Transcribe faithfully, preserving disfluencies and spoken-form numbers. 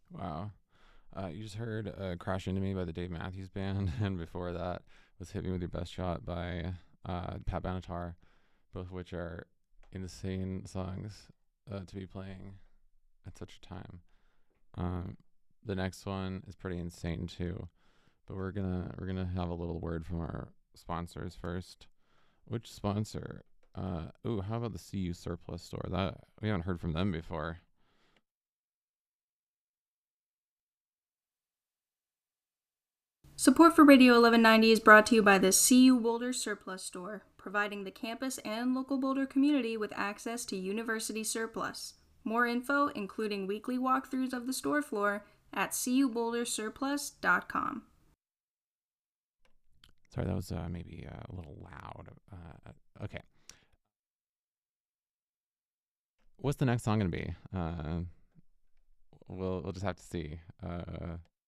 Wow. Uh, you just heard uh, Crash Into Me by the Dave Matthews Band, and before that was Hit Me With Your Best Shot by uh, Pat Benatar, both of which are insane songs uh, to be playing at such a time. Um, the next one is pretty insane too, but we're gonna we're gonna have a little word from our sponsors first. Which sponsor? Uh, ooh, how about the C U Surplus Store? That we haven't heard from them before. Support for Radio eleven ninety is brought to you by the C U Boulder Surplus Store, providing the campus and local Boulder community with access to university surplus. More info, including weekly walkthroughs of the store floor, at c u boulder surplus dot com. Sorry, that was uh, maybe uh, a little loud. Uh, okay. What's the next song gonna be? Uh, we'll we'll just have to see. Uh,